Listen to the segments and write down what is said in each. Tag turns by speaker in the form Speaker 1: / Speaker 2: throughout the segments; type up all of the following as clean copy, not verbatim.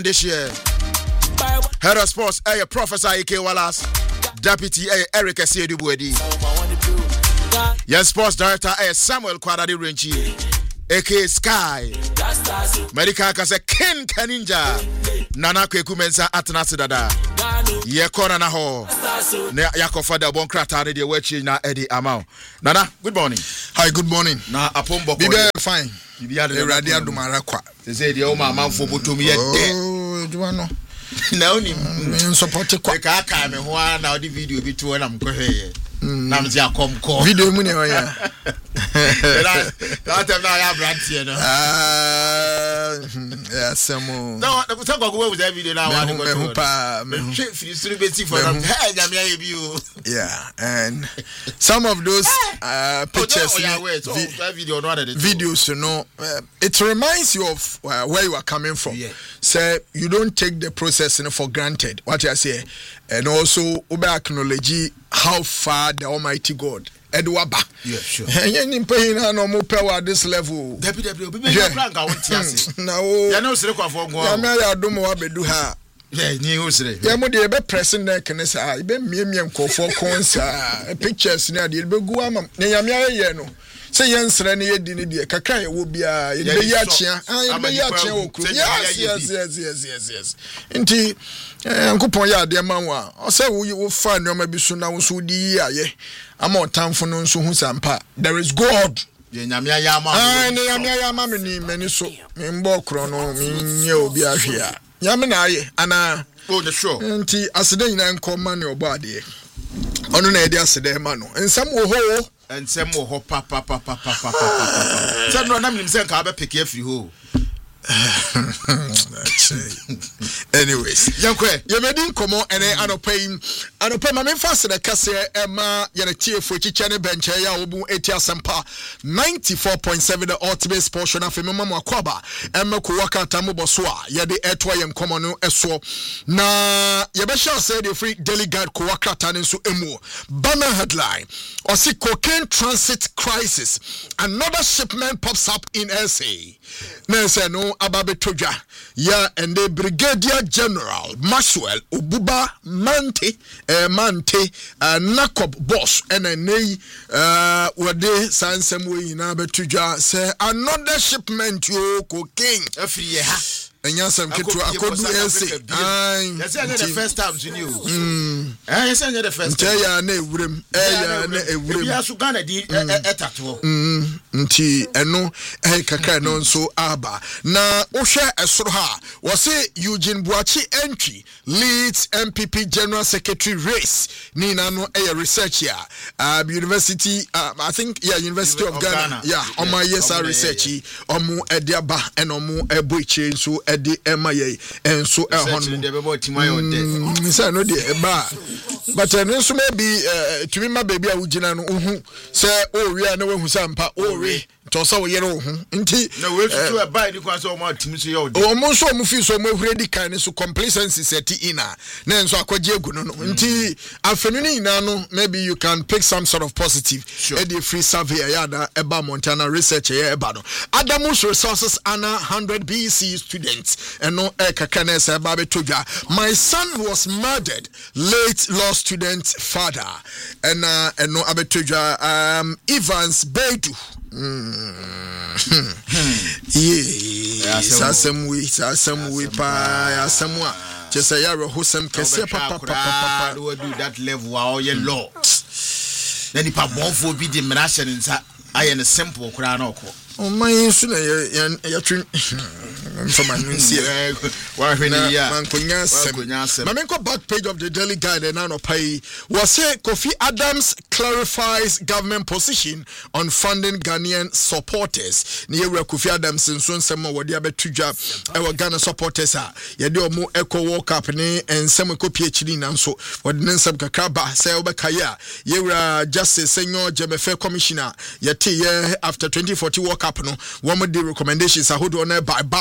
Speaker 1: this year. Head of Sports, Professor Ike Wallace. Deputy Eric Asiedu-Buedi. Yes, Sports Director Samuel Kwadadi Renchi. A.K. Sky. Medical Kase Ken Kaninja. Nana Kwekumensa Atanasi Dada. Yekona na ho. Ne yakofada bon krata de wechi na Eddie Amao. Nana, good morning.
Speaker 2: Hi, good morning.
Speaker 1: Na apombo ko.
Speaker 2: Bibe fine. Bibe radio adumara kwa.
Speaker 1: Say de o ma manfo botom ye de.
Speaker 2: Oh, Juano.
Speaker 1: Na oni
Speaker 2: support kwa.
Speaker 1: Ka aka me ho na odi video bi to na mkohwe. Na mzi akomko.
Speaker 2: Video mu ne o ya.
Speaker 1: That time na ya brand here no.
Speaker 2: Yeah, some.
Speaker 1: No, the talk go with that video now.
Speaker 2: Me yeah, and some of those pictures, videos, you know, it reminds you of where you are coming from. Yeah. So you don't take the process for granted. What I say, and also acknowledge how far the Almighty God. Edwaba. Yeah, sure. And no more power at this level. Now, yeah, you be pressing there. Can I say? Be me for cons. Pictures near the be guama. Neyamia no. Say yansra ne yedi ne kakra ye wo bia ye be yachia be yachia okru yes nti ankopon ya de manwa o say wo fa nneoma bi so na wo so di aye ama otamfo no nso hu sampa there is God ye nyamia ya ma ne nyamia ya ma me ni so me mbo kro no me nye obi ahwe a nyame na aye ana oh the sure nti asede nyina nkoma ne obo ade ono na ede asede ma no ensam wo ho and some more papa. Some no name say ka be pick free ho. Anyways, yankwe you made in komo ene anope ma me fast the kase ema ye na tiefo chiche ne bench ya obu etia sempa 94.7 the ultimate sports na fe mama akwaba ema ko wakata mo boso a ye de etwa ye komo no eso na ye be sure say the free daily guide ko wakata ne so emu banner headline or see cocaine transit crisis another shipment pops up in SA na say no ababe toja ya and the Brigadier General Maxwell Obuba Mante Nakob boss and a nay wade sansem we na betuja say another shipment yo cocaine free and yansam ketu akodu ese yes the first time to you yes the first time ya na ewurem ya na ewurem ya su Ghana di etato nti eno kakra no nso aba na ohwe esoro ha wo se Eugene Buachi entry leads MPP General Secretary race ni na no research here university I think University of Ghana omo yesa research omo ediaba and omo eboiche nso edi emaye enso ehon say no dey eba but enso maybe to me my baby a ugina no ohu say o wi na wehu sampa o wi to so yere ohu nti na we tutu eba ni kwa so o atimi so ye o de o mo so mo fi so mo huredi kan so complacency set ina na enso akwaje egu no nti afenu ni ina no maybe you can pick some sort of positive e dey free survey ya da eba Montana research ya eba no Adamus Resources ana 100 BC students and no kakane say babe toja my son was murdered late law student father and no abetoja Evans Bedu sasem we pa asemwa just say yaro hosem kese papa do that level all your law then if a bonfo be the menation inside I am simple kura na okwo o man so na ya twin from anuncia wa hwene ya mankonya sem na menko back page of the Daily Guide and now pay was say Kofi Adams clarifies government position on funding Ghanaian supporters near Kofi Adams nso nsem wo de abetudwa e wo Ghana supporters a ye de omo eco World Cup ne ensem ko PhD na nso wo de nsem kakra ba say wo be kaya ye wura Justice Senior Jemefe Commissioner ye te ye after 2040 World Cup no one of the recommendations ahodo na by back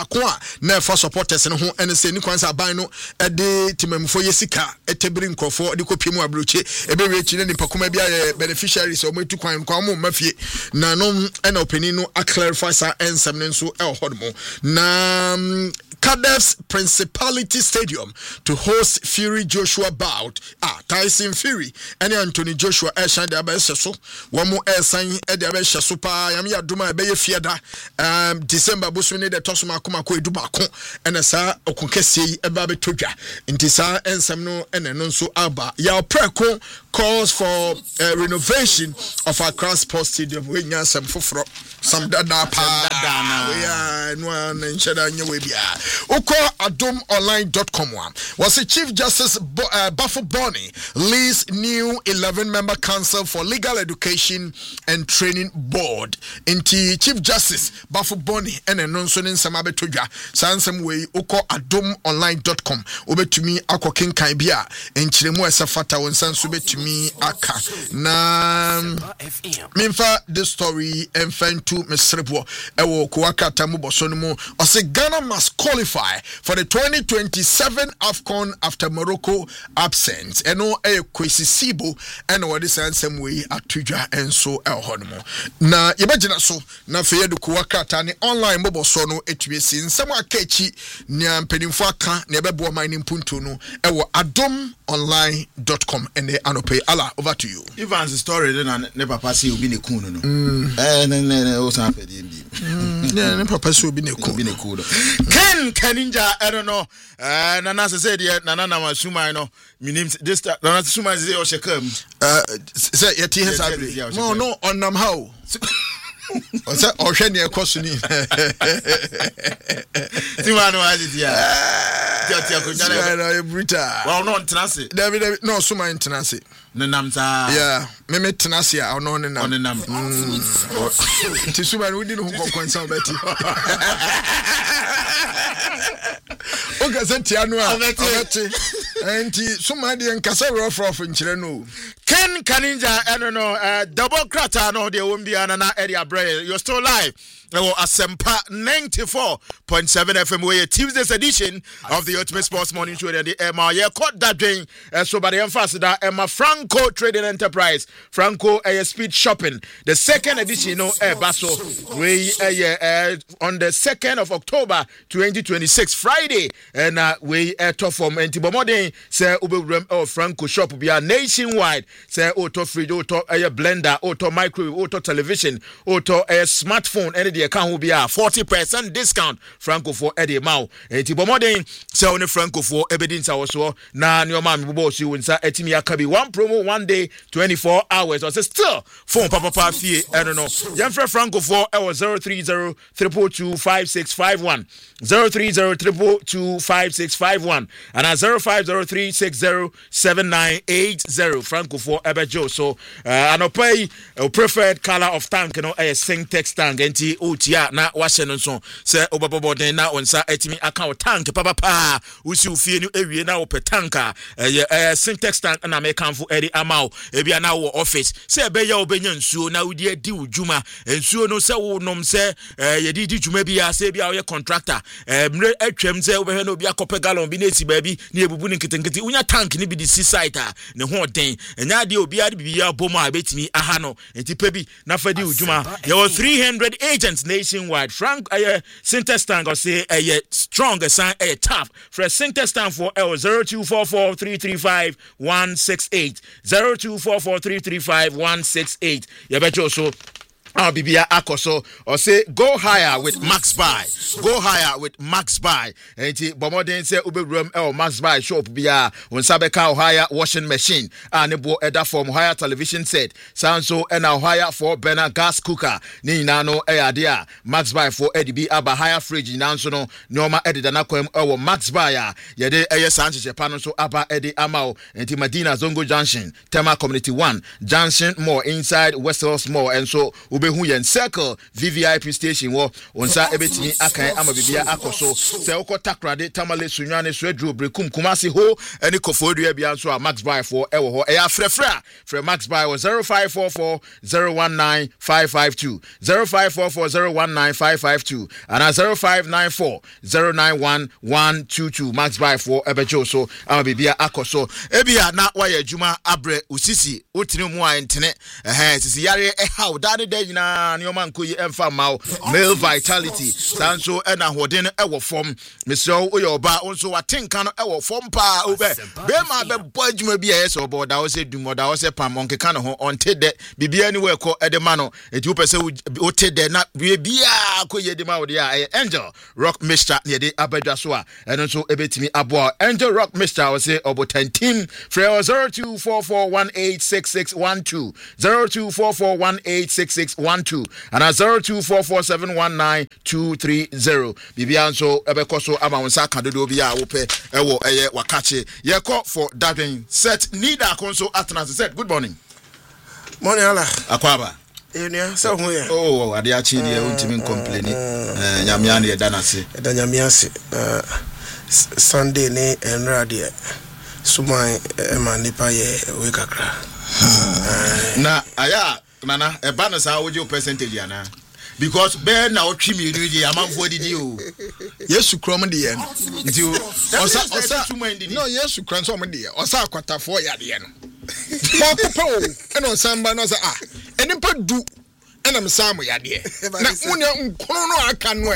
Speaker 2: baako a na fa supporters no ho ene se ni kwan sa ban no de timamfo yesika etebiri nkrofo de kopie mu abroche ebewe chi ne nipakoma bia beneficiaries o metu kwan kwa mo mafie na no ena opini no a clarify sa ensem ne nso e hodmo na Cardiff's Principality Stadium to host Fury Joshua bout. Tyson Fury and Anthony Joshua Eshan de Abeso. One more Esan Ede Abesha Super Yamia Duma Beye Fiada December Buswini de Tosuma Kumako Dubako and a Sa Okunkesi Ebabe Tuja in Tisa and Samno and Nonso Alba. Yao Preko calls for renovation of our Cross Sports Stadium. We nya some fufro some dada pa we are no nshada nyewebia uko adomonline.com was the Chief Justice Bafo Boni leads new 11-member council for legal education and training board. Inti Chief Justice Bafo Boni ene nonso ne nsama betodwa sansem we uko adomonline.com obetumi akokin kan bia enchiremu esafata wonsanso betumi aka na minfa the story enfentu mesrebo ewo kwaka tamu bosono mu ose Ghana must qualify for the 2027 AFCON after Morocco absence eno kwesi sibo eno wodi sansem we atudwa enso ehonmo na yebagina so na feyedu kwaka tani online moboso no etwesi nsem akachi nya mpenimfo aka na ebebo man mpuntu no ewo adomonline.com and anope ala over to you.
Speaker 1: Ivan's story then ne papa say obi ne kun no ne o san pedi mbi
Speaker 2: ne papa say obi ne kun
Speaker 1: Ken Kaninja I don't know nana say dey nana na masuma no minim this nana suma say o shekam
Speaker 2: say yeti hesa no onam how Osa ohwe ne ekoso ni
Speaker 1: Timano azitia Tiatia ko jana
Speaker 2: na bruta
Speaker 1: well no ntenase
Speaker 2: David no so my ntenase
Speaker 1: ne namsa
Speaker 2: yeah me tenase a ono ne nam ti suma no di no konkonsa obeti Oga sentia no a obeti enti suma de nkasa rof nkyere no
Speaker 1: Ken Kaninja I don't know double crata no de wombia na area bread you're still live Asempa 94.7 FM where Tuesday's edition of the Ultimate Sports Morning Show and the Emma caught that doing so by the emphasis that Emma Franco Trading Enterprise Franco Speed Shopping the second edition Basso we on the 2nd of October 2026 Friday and we top from Antibomodin say ube Franco shop be a nationwide say auto fridge auto blender auto microwave auto television auto smartphone any account will be a 40% discount Franco for Eddie Mao. Eti bomodin say on Franco for Ebedin Sawoso na your man bo si wonsa etimi akabi one promo one day 24 hours or say still phone papa fie I don't know. Yamfre Franco for 030-222-5651 030-222-5651 and 0503607980 Franco for Ebejo so anopay preferred color of tank no Syntex tank enti otia na wahye no so se oboboboden na onsa etimi account tank papa usi ufie no ewie na wo tanka Syntex tank na me kanfo eri amao ebia na wo office se ebeya obenya nsuo na wodi adi udwuma nsuo no se wo nom se yedi di dwuma bia se bia wo contractor mre atwam se wo be no bia kope gallon bi na esi baabi na ebubu ni nketenkete unya tank ni bi di si site ne ho den enya de obi ade bia bomo a betimi aha no enti pebi na fadi udwuma there were 300 agents nationwide. Frank Syntex tank or say strong sign tough for Syntex tank for 0244-335-168 0244-335-168 you bet you also Bibia Akoso or say go higher with Max Buy. Go higher with Max Buy. Enti bomodin say ube room Max Buy shop bia on sabeka higher washing machine and nebo eda form higher television set. Sanso and higher for burner gas cooker. Ni nano dia Max Buy for EDB aba higher fridge nanso no normal edida na kwem Max Buy yede sanche Japan so aba edi amao enti Medina Zongo Junction Tema Community 1 Junction more inside West Hills more and so ubehu yen circle VVIP station wo onsa ebetimi akan ama bibia akoso se woko takrade tamale sunwane so adru brekum kumasi ho eni kofodua bia so Max Buy for ewo ho eya frefra from Max Buy was 0544 019 552 0544 019 552 and 0594 091 122 Max Buy for ebejo so ama bibia akoso ebia na waye adwuma abre usisi utini mu a entene sisi yare how dade day nyina nioma nkoyi emfa maw male vitality sanso ena hoden ewo form mesro oyoba onso watenka no ewo form pa obe be ma be bodjuma bia yeso boda wo se dumoda wo se pam onkeka no ho onte de bibia ni we ko edema no eti wo pese wo te de na bia akoye de ma wo de a Angel Rock Mixture ne de abadwa so a eno so ebetimi abo Angel Rock Mixture wo se obotan team free 0244186612 0244186612 and 0244719230 bibia nso ebekoso ama wonsa kadodo bia wo pe ewo eye wakache ye call for Darwin set need a console atnas said good morning
Speaker 3: ala
Speaker 1: akwaba
Speaker 3: enia so hu ye
Speaker 1: oh ade achi de untimi complain nyamia ne danase
Speaker 3: da nyamia se Sunday ne enrade suman emanipa ye we kakra
Speaker 1: na aya nana eba na sa woje percentage ana because be na otwi mi ru je amanfo didi o
Speaker 2: Yesu krom de ye no
Speaker 1: nti osa
Speaker 2: no Yesu krom so mo de ye osa akwatafo ya de ye no mo kope o ena osamba no sa enimpa du ena msamo ya de na unya nkono no aka no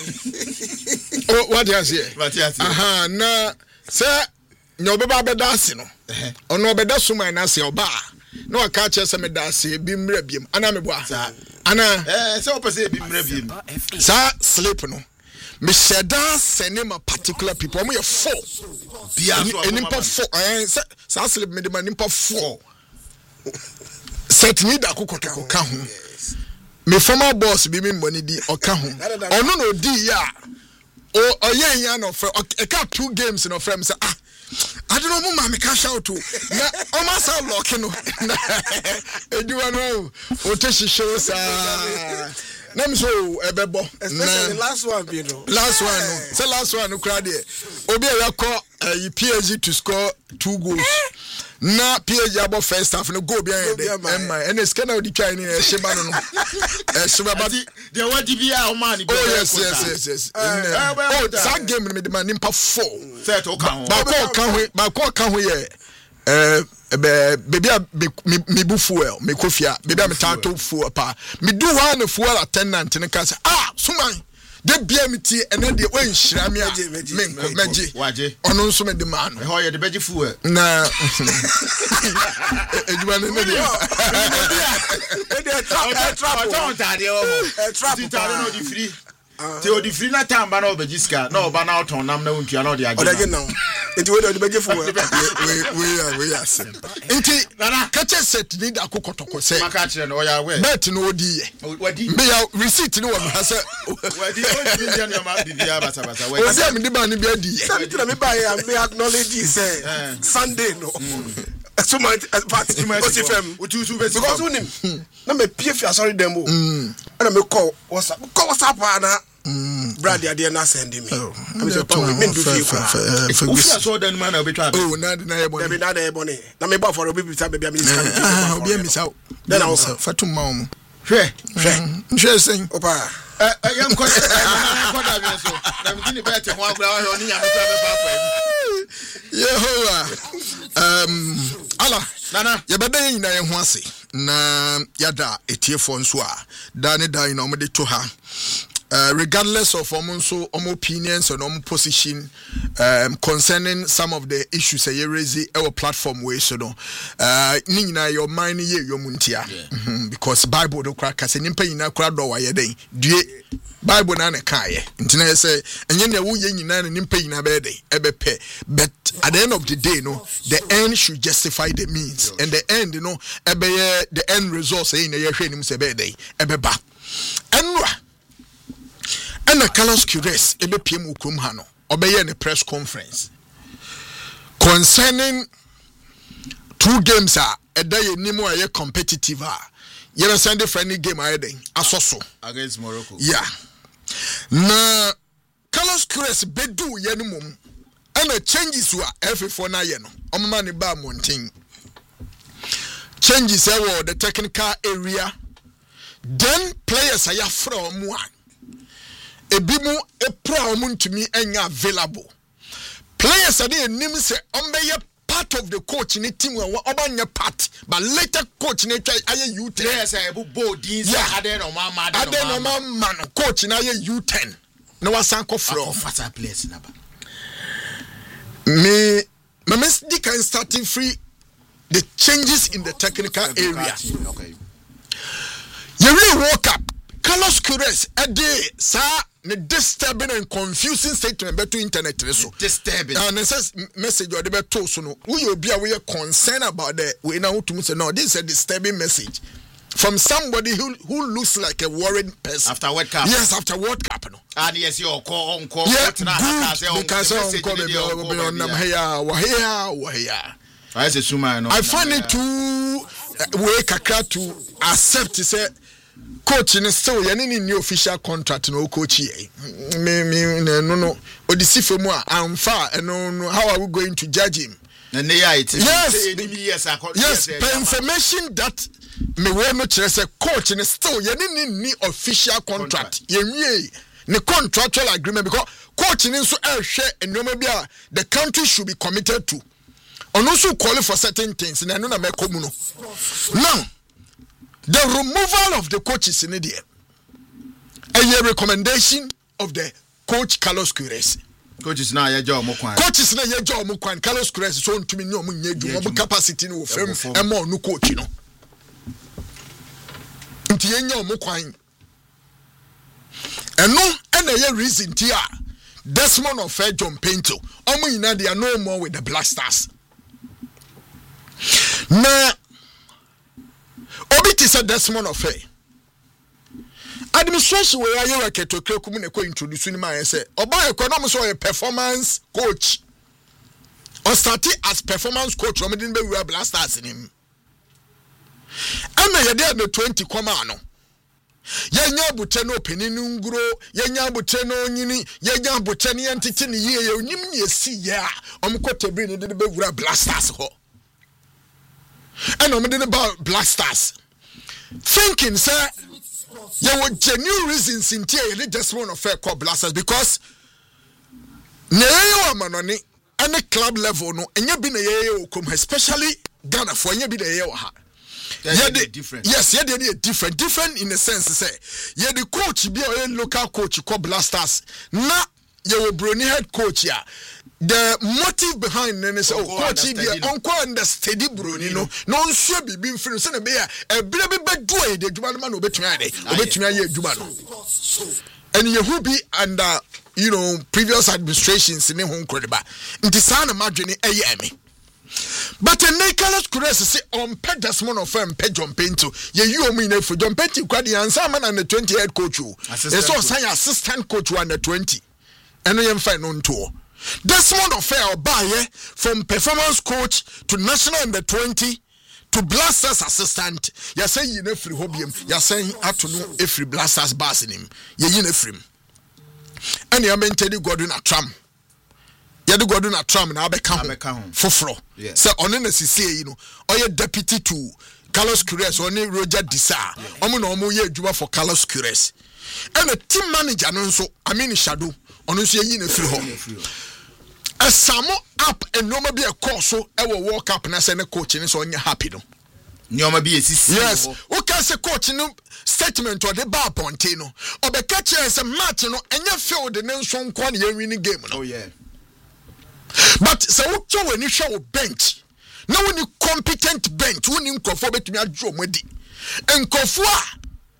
Speaker 2: o what you say aha na se nyo beba beda ase no ono beda suma na ase oba na waka che se meda ase bi mra biem ana meboa ana
Speaker 1: se opese bi mra biem
Speaker 2: sa sleep no me sheda cinema particular people mo ye 4 bia enimpa 4 sa sleep me de ma nimpa 4 set ni da kokotoko ka ho me former boss bi me money di oka ho ono no di ya o oye yan no for e ka 2 games no frame say I don't know mama me cash out to na o ma sa lock no eduwa no o te show sa na me so ebebo
Speaker 3: especially last one be no
Speaker 2: last one no crowd there obi e yakọ PSG to score 2 goals na PSG abo first half no go behind them and it's kind of the try ni e sheba no sheba but
Speaker 1: they want to be our man
Speaker 2: yes that game me the man nimpa 4
Speaker 1: set o kan
Speaker 2: ba ko kan ho ye baby me bu fuel me kofia baby me tato fuel pa me do one fuel attendant ne ka say suman de bia meti ene de o nhira me a meji
Speaker 1: waje
Speaker 2: ono nso me de man
Speaker 1: e ho ye de beji fuel
Speaker 2: na eduma ne de
Speaker 1: trap no di free te odi free na tamba na obejiska na oba na oton nam na untua na odi age
Speaker 3: odage na enti we de beji fuel
Speaker 2: we are enti ka che set ni da kokotoko se
Speaker 1: maka kire no ya we
Speaker 2: bet no odi ye
Speaker 1: wadi
Speaker 2: be ya receipt ni wo ma se
Speaker 1: wadi o di dia na ma bibia basa wadi
Speaker 2: o se me di ba ni bia di ye
Speaker 3: na me ba ya me acknowledge say Sunday no so my part OCFM because unim na me pie fi asori dem o na me call WhatsApp na brad ya na send me am say to me do fi kwa
Speaker 1: ofia so dan man na obetwa
Speaker 2: oh na ye boni
Speaker 3: na ye boni na me ba for obi bi sa baby am iska
Speaker 2: obi am isa
Speaker 3: then I also
Speaker 2: fatum ma mo
Speaker 1: hwe
Speaker 2: sen
Speaker 3: opa
Speaker 1: yam ko da bi so na me gini bet ho agura wa oni ya me pa
Speaker 2: Yehovah ala
Speaker 1: nana
Speaker 2: ye bebe yin na ye ho ase na yada etiefo nso a da ne da yin o de to ha regardless of omo opinions and omo position concerning some of the issues that you raise our platform way so no ni nyina your mind ye your muntia because Bible do crack say nimpa nyina kra do wa ye den due Bible na na kae ntina say enye na wo ye nyina na nimpa nyina be den ebepe but at the end of the day no the end should justify the means and the end you know ebe the end result say na ye hwe nim say be den ebeba enwa and the Carlos Cures ebe PM ukrum ha no obeye ne press conference concerning 2 games eda ye nimu aye competitive You send a friendly game asoso
Speaker 1: against Morocco.
Speaker 2: Yeah. Na Carlos Queiroz bedu yenimum and the changes were every na yeno. Omani ba mountain. Changes were the technical area. Then players are from one. Ebimu e pro to me enya available. Players are there name say part of the coach in the team obanya part but later coach in U10.
Speaker 1: Players are bodins
Speaker 2: man coach in U10. No wasanko from
Speaker 1: fata players naba.
Speaker 2: Me can starting free the changes in the technical area.
Speaker 1: Okay.
Speaker 2: You really woke up Carlos Queiroz a day sir the disturbing and confusing statement better internet so
Speaker 1: disturbing
Speaker 2: and it says message or the better so no we will be aware concerned about the we now to say no this is a disturbing message from somebody who looks like a worried person
Speaker 1: after World Cup.
Speaker 2: Yes, after World Cup no.
Speaker 1: And yes, your call on call.
Speaker 2: Yeah, because
Speaker 1: I say Suma no.
Speaker 2: I find it too way kakra to accept say coach in still any new official contract no coach no odisife mu a amfa no how are we going to judge him? Yes, information that me we no chere say coach in still any official contract yenwie the contractual agreement because coach in so share enoma bia the country should be committed to and also call for certain things na no na me komu no now the removal of the coaches in the a recommendation of the coach Carlos Queiroz.
Speaker 1: Coaches na ye job mo kwan.
Speaker 2: Coaches na ye job mo kwan. Carlos Queiroz so ntumi ni omo nye dwuma mo capacity no fam e mo no coach no. Nti ye nya omo kwan. Eno na ye reason ti a Desmond of John Painto. Omo ina they are no more with the Black Stars. Na Obiti said Desmond of administration where you work to Krekum ne ko introduce ni man say oba economics or a performance coach or started as performance coach o medin be we Black Stars in him ama ye dey the 20 kwama no ye nya bute no peninu nguro ye nya bute no nyini ye nya bute ne entity ne ye onyim ne esi ye a omkotebri ne de be we Black Stars ho and I'm about Black Stars. Thinking, sir, there were genuine reasons in here. They just want to fair call Black Stars because Neo Manoni and the club level no, and you been a come, especially Ghana for you be the
Speaker 1: different.
Speaker 2: Yes, yeah, they different in the sense say, yeah, the coach be a local coach called Black Stars. Now you will Bruni head coach here. The motive behind it is coach the uncle understand Bruni no nso be been free say na be a baby do e de djuma man obetumi ye djuma no and you who be under previous administrations in home credible nti sa na madwene eye me but Carlos Queiroz say on pet Desmond of firm pet John Painto ye you omu ina for John Painto kwadi ansa man and the 20 head coach so say assistant coach under 20 eno yem fine no nto Desmond of buy from performance coach to national under 20 to Black Stars assistant. You say you know free hobium. You say to know every Black Stars boss in him. You know free. And you mean Teddy Gordon a tram. You do Gordon a tram na become for fro. So on the CCA or your deputy to Carlos Queiroz or Roger Disa. Omo ye juba for Carlos Queiroz. And the team manager no so Shadow on you ye free home. A samo up and no be a course so I will walk up and I send a coach and so on your happy no. Yes, who can say coach no statement or the bar pontino or the catcher as a matino and you feel the name son quan you winning game.
Speaker 1: Oh yeah.
Speaker 2: But so when you show bench, now when you competent bench, when you conform to me a draw medi and Kofua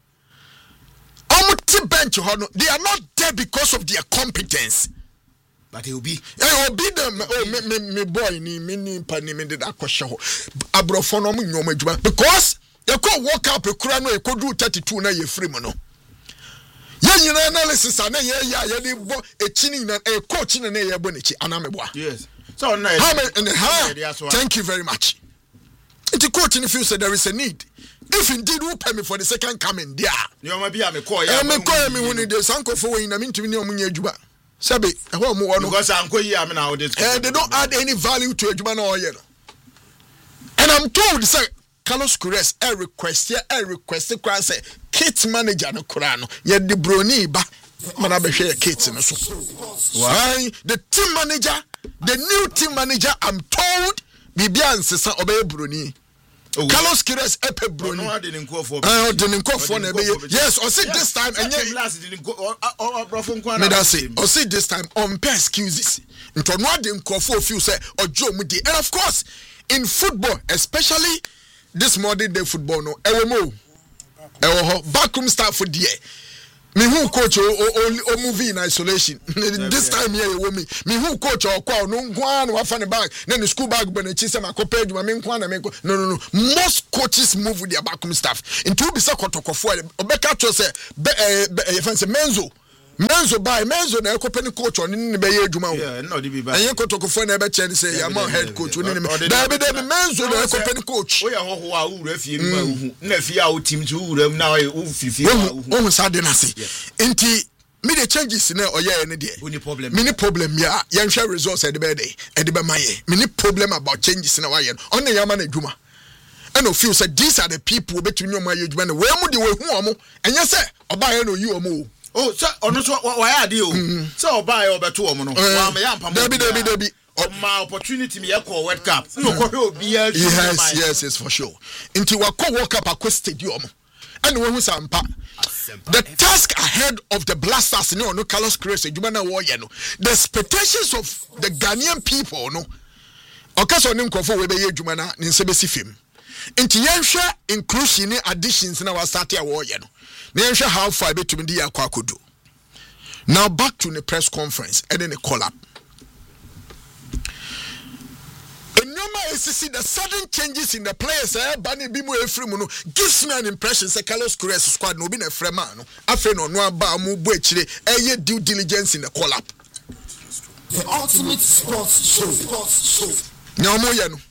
Speaker 2: bench they are not there because of their competence.
Speaker 1: But he will be.
Speaker 2: I will be them. Oh, me boy, me pani me did that question. Abrofono mu nyoma juma because you could walk up a crano, you could do 32 na ye free mono. Ye analysis and ye a chinning a coach in a bonichi anamebwa.
Speaker 1: Yes. So
Speaker 2: thank you very much. It's a coach in the future there is a need. if indeed who pay me for the second coming there.
Speaker 1: You might be a McCoy.
Speaker 2: Me when it is Uncle for in a minute to me Juba. Sabi,
Speaker 1: because Uncle Yam now they
Speaker 2: don't add any value to a Juba or yellow. And I'm told, sir, Carlos Queiroz, a request, say, Kate manager no Kurano, yet the Bruni ba. Man, I be share Kate in a soup. Why? The team manager, the new team manager, I'm told, Bibian Sessa obey Bruni. Carlos Queiroz epe Bruni.
Speaker 1: Didn't go for.
Speaker 2: Yes, or see this time, and
Speaker 1: last didn't go or
Speaker 2: me say, or see this time, on pay excuses. Into no didn't go for few say, or Joe Mudi. And of course, in football, especially this modern day football, no, backroom staff for the me who coach or movie in isolation. This time here you me who coach or call no one wa fan bag then the school bag when chise ma compare you me nkwan na me no most coaches move with their backroom staff into be say kotokofo obeka cho say fancy Menzo na ekopeni coach on ni be ye adwuma
Speaker 1: yeah no dey be ba
Speaker 2: enye kotokofo na be che say ya ma head coach ni da be Menzo na ekopeni coach
Speaker 1: o ya hoho a wura fie mi ma hu na fie a o team to wura na o fifie a
Speaker 2: o sa de na say enti me the changes na oye ne de mini problem ya yenhwe results e de be dey e de be maye mini problem about changes na wa ye on na yama na adwuma and o feel say these are the people between you and my adwuma na we mu de we hu omo enye say oba ye no yi omo.
Speaker 1: Oh, so ono so why are you? So buy obeto omo no. Wa me yam pam.
Speaker 2: Debi.
Speaker 1: My opportunity me call World Cup. No ko be
Speaker 2: yes for sure. Into wa call World Cup akwa stadium. And we hu sampa. The task ahead of the Blasters no Carlos Queiroz edwuma na wo ye no. The expectations of the Ghanaian people no. Okaso ni nkofo we be ye edwuma na ne nse besi fem. Into yenhwe inclusion additions na wa start ya wo ye no. How far between the Akwakudu. Now back to the press conference and then a call up. The sudden changes in the players, Bani Bimu Efrimuno gives me an impression. Say Carlos Queiroz squad no been a Fremano. After no ba mu buechire eye due diligence in the call up.
Speaker 4: The ultimate sports show.
Speaker 2: Nyomo yenu.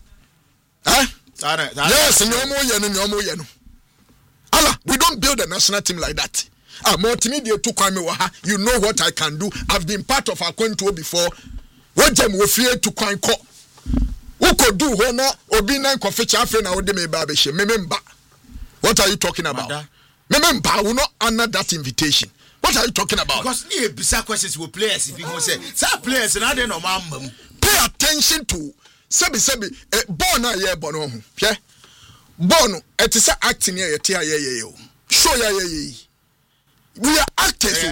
Speaker 2: Yes, nyomo yenu. Allah, we don't build a national team like that. Multimedia to Kwame Waha, you know what I can do. I've been part of our control before. What them we fear to Kwame Ko. Who could do Hona or be nine coffee chaffin or de me babeshe? Mememba. What are you talking about? Mememba will not honor that invitation. What are you talking about?
Speaker 1: Because the bizarre questions will players if you go say, some players and I don't know,
Speaker 2: pay attention to Sebi, born a year bono. Yeah. Bono, it is acting here, show ya we are actors.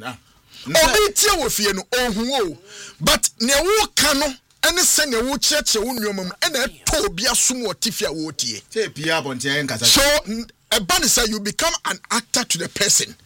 Speaker 2: But ne wo kano ene se ne wo cheche wo nuomum ene to bia sumo tifia wo tie. So ebani say you become an actor to the person.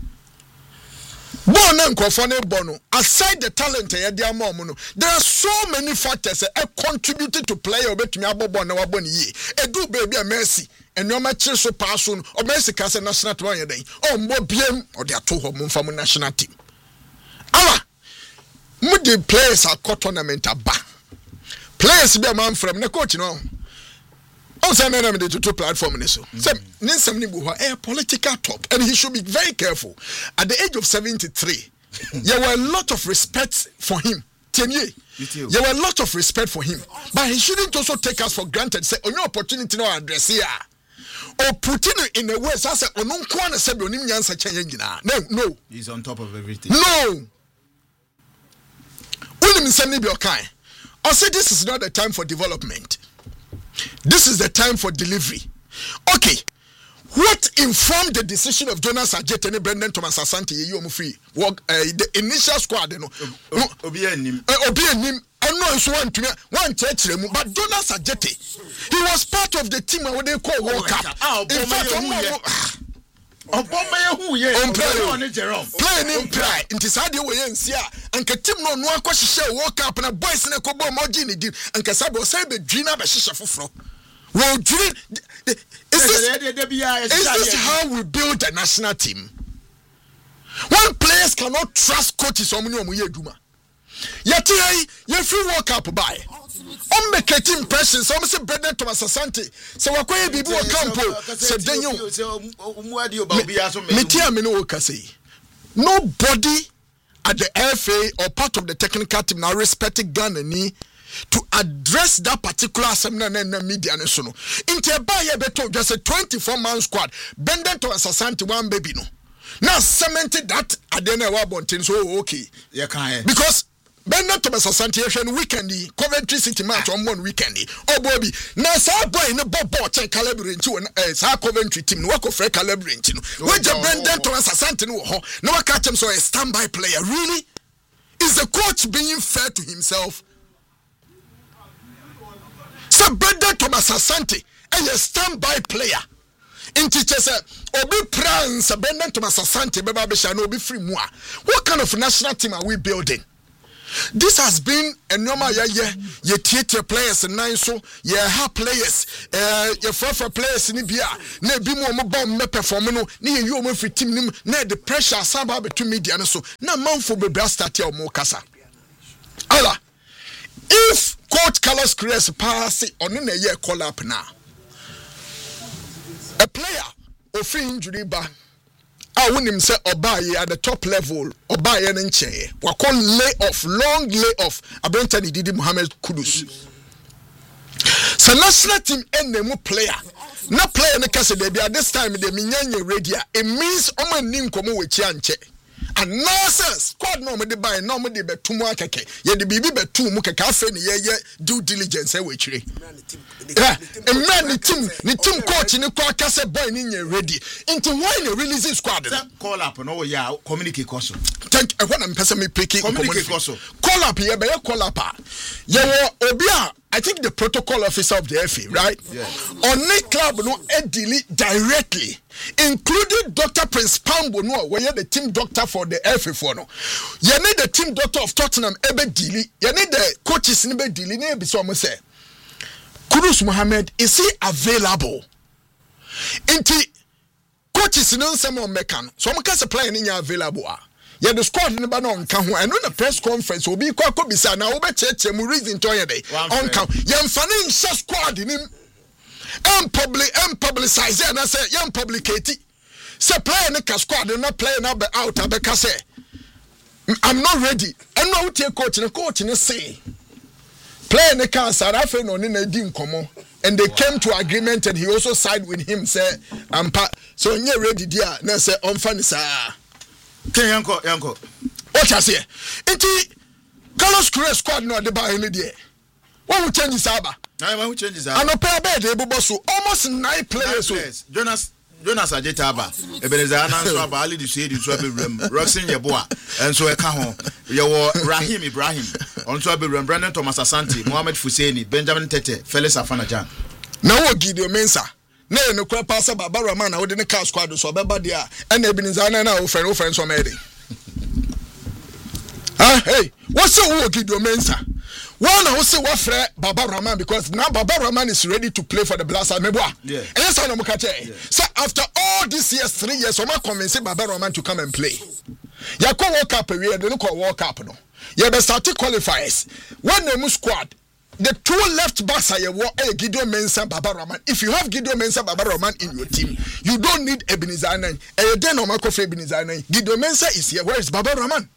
Speaker 2: Bono nkofone bono aside the talent e dia mom no there are so many factors that contributed to player obetumi abobo na wabon yi edu baby a Messi enoma kire so pass on o Messi ka say national team yan den o mbo biem o de ato ho mfa mu national team ala mu the players are tournament aba players be man from the coach no o say na me to platform ni so say ninsam ni bu ho political talk and he should be very careful. At the age of 73 there were a lot of respect for him. There were a lot of respect for him, but he shouldn't also take us for granted. Say on your opportunity no address here or put it in a way so say on nkwa na say onim nyansa chen no
Speaker 1: he's on top of everything.
Speaker 2: No unim nsem be okay. I say this is not the time for development. This is the time for delivery. Okay, what informed the decision of Jonas Ajete and Brendan Thomas Asante you free work the initial squad no obi anim and no so one church but Jonas Ajete he was part of the team what they call World Cup. In fact playing in pride into Sadio Wayensia and Katim no akoshishe World Cup na boys na kobo moji ni di and Kasabo say be dwina be hihye foforo. Well, is this how we build a national team? When players cannot trust coaches, so many duma. Yet, you free World Cup by on make it impression so say Brendan Thomas Asante so wakoye bibi o campo say denyo metia me no ka say nobody at the FA or part of the technical team now respected Ghana ni to address that particular assembly na media no so no into a buy beto just a 24-man squad Brendan Thomas Asante one baby no now cemented that adena wa bontin so okay
Speaker 1: yeah can
Speaker 2: because Brendan Thomas Asante yehwe weekend Coventry City match on one weekend obobi na sa boy ne bobo chen calibre nti sa Coventry team no wako free calibre nti no we je Brendan Thomas Asante no ho na waka tem so a standby player really is the coach being fair to himself so Brendan Thomas Asante a standby player inti chese obi plans Brendan Thomas Asante beba be sha no obi free mu a what kind of national team are we building? This has been a normal ye theater players and nine so ye ha players ye for players ni bia na bi mo bomb me perform no na ye you mo free team nim na the pressure samba be to media no so na manfo be bra start ya mo kasa ala if coach Carlos Queiroz pass on na ye call up now a player of free injury ba I wouldn't him say Obaye at the top level, Obaye and Nche. Wako lay off, long lay off. Abrantani Didi Mohamed Kudus. So national team and the player. Na player na kase de at this time de minyanye radio. It means omo nim komo we chianche. And nonsense squad no me de buy no me de betumu akeke. Ye de bibi betu mu keke afa ne ye due diligence e we chire. Ni team coach ni kwa kase boy ni nye ready. Into why ne release squad?
Speaker 1: Call up no ya communicate koso.
Speaker 2: Thank when I'm person me pick
Speaker 1: communicate koso.
Speaker 2: Call up here be call up. Ye wo obi a I think the protocol officer of the FA, right?
Speaker 1: Yes.
Speaker 2: On the club no delete directly, including Dr. Prince Pambo no, where the team doctor for the FA for no. You need the team doctor of Tottenham ebe delete. You need the coaches ebe delete. Ne be so mo say. Kudus Mohammed, is he available? Inti coaches no nsem on mekan. So mo can supply ni available. Yeah, the squad in the banon can and on the press conference will be quite bisa now over church and reason to day on count. Young fanning squad in him and publicize and I say young publicate. Say playing a squad and not playing out because say I'm not ready. I'm not with your coach and the coach and say playing the car South Africa on in a dim common and they came to agreement and he also sided with him say so you're ready dear and I say on funny sir.
Speaker 1: Yanko.
Speaker 2: What I say? Iti Carlos Queiroz squad no de buy any there. What will change his aba?
Speaker 1: What will change his aba?
Speaker 2: And a pair bed able so almost 9 players.
Speaker 1: Jonas Ajetaba. Ebenezer Ananso Aba Ali the Shade to be room. Roxin Yeboa and so a cajon. Your Rahim Ibrahim on to be Brendan Thomas Asante, Mohamed Fuseni, Benjamin Tete, Felix Afanajan.
Speaker 2: Now Gideon Mensa. No kwa pasa Baba Rahman na wode ne car squad so beba dia and Ebenezer na ofren so made. Hey, what's so Gideon Mensa? One I say what frɛ Baba Rahman because now Baba Rahman is ready to play for the Blaster Meboa.
Speaker 1: Yeah.
Speaker 2: And yes I no mukache. So after all these years 3 years Oma convince Baba Rahman to come and play. Ya ko World Cup we dey no call World Cup no. Ya be start qualifiers. When the squad the two left backs are Gideon Mensah, Baba Rahman. If you have Gideon Mensah, Baba Rahman in your team, you don't need Ebenezer Anan. Then Ebenezer Anan. Gideon Mensah is here. Where is Baba Rahman?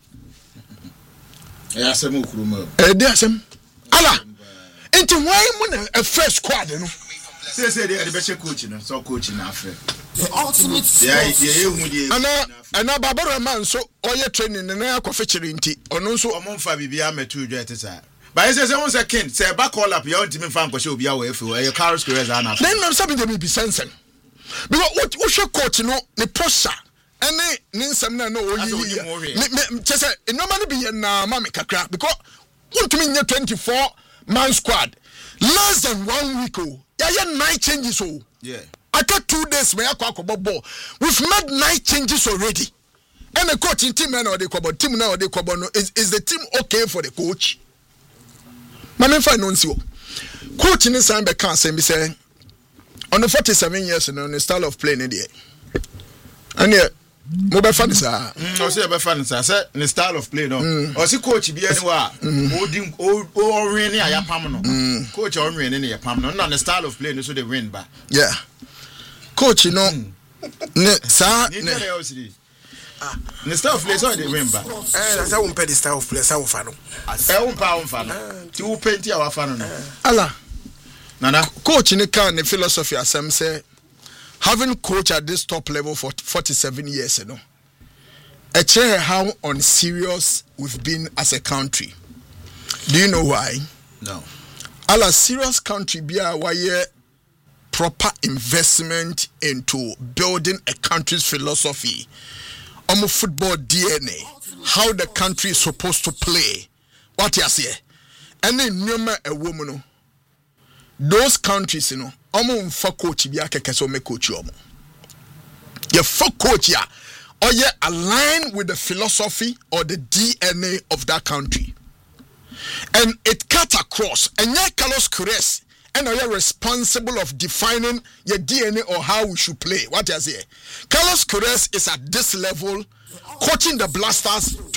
Speaker 2: Allah. Into why a fresh squad, you know?
Speaker 1: Say they are the best coach, you know. So coaching after
Speaker 4: the ultimate sport.
Speaker 2: And now Baba Rahman so all your training and now coffee or no so
Speaker 1: among Fabia met 2 years. But I say someone say Ken say back call up your team fan go show be away for your Carlos Queiroz ana.
Speaker 2: Then I'm something they be sensing. Because what should coach no the pressure any ninsam na no oyi. Me say e normally be na mama kakra because want to mean 24-man squad less than 1 week oh. Yeah 9 changes oh.
Speaker 1: Yeah.
Speaker 2: After 2 days me akwa ball. We've made 9 changes already. And the coaching team now they kobo team now they kobo no is the team okay for the coach? Mama fa no nsi o. Coach ni san be kan say me say on the 47 years and on the style of playing there. And mo be fan sa
Speaker 1: o say be fan sa say the style of play no o si coach bi ani wa o win ni ayapam no coach o win ni ayapam no na the style of play no so they win ba
Speaker 2: yeah coach no ne sa
Speaker 1: ne the style of play so they win ba
Speaker 3: that's how we pay the style of play how fa no
Speaker 1: fa no ti wo penti awa fa no
Speaker 2: ala
Speaker 1: nana
Speaker 2: coach ne kan ne philosophy asem say having coach at this top level for 47 years, you know, I tell how unserious we've been as a country. Do you know why?
Speaker 1: No.
Speaker 2: All a serious country be a why proper investment into building a country's philosophy, football DNA, how the country is supposed to play. What you say? And then number a woman. Those countries, you know, for coach be akeke so me coach omo. Your for coach ya or you align with the philosophy or the DNA of that country. And it cut across. And yeah, Carlos Queiroz and are you responsible of defining your DNA or how we should play. What you say? Carlos Queiroz is at this level coaching the Blasters to